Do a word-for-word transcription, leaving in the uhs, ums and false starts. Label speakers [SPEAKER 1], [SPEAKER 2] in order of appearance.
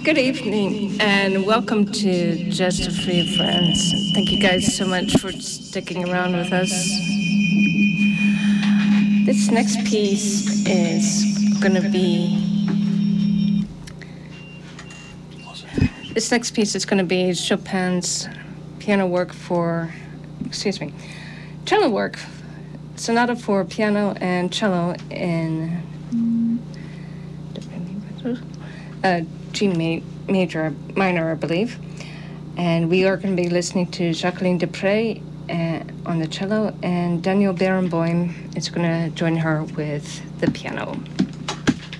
[SPEAKER 1] Good evening and welcome to Just a Few Friends. Thank you guys so much for sticking around with us. This next piece is going to be This next piece is going to be Chopin's piano work for, excuse me, cello work, sonata for piano and cello in uh, G ma- major, minor, I believe. And we are going to be listening to Jacqueline Dupre uh, on the cello, and Daniel Barenboim is going to join her with the piano.